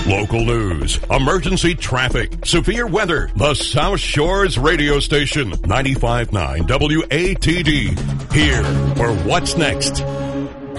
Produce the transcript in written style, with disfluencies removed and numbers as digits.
Local news, emergency traffic, severe weather. The South Shores radio station, 95.9 WATD. Here for What's Next.